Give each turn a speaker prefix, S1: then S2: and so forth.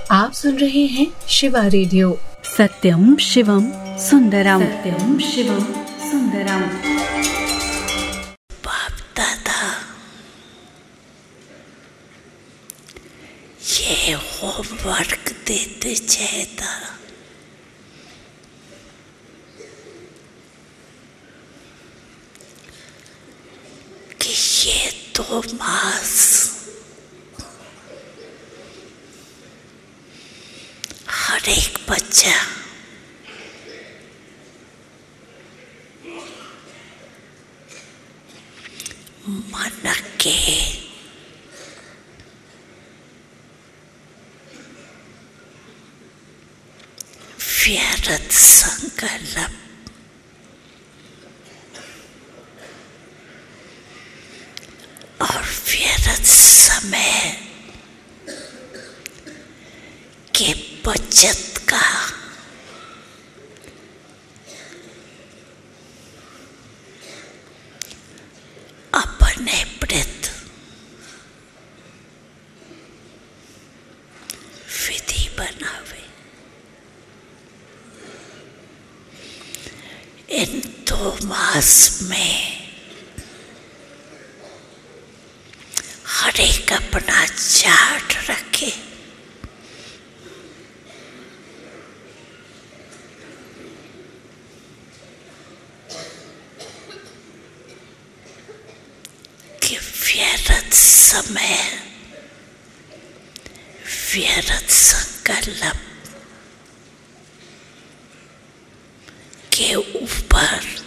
S1: आप सुन रहे हैं शिवा रेडियो।
S2: सत्यम शिवम सुंदरम, सत्यम शिवम सुंदरम।
S3: बाप दादा ये होमवर्क देते चाहता कि ये 2 मास हर एक बच्चा मन के व्यर्थ संकल्प और व्यर्थ समय के बचत का अपने प्रति विधि बनावे। इन 2 मास में हर एक अपना चार्ट रखे, कि व्यर्थ समय, व्यर्थ संकल्प के ऊपर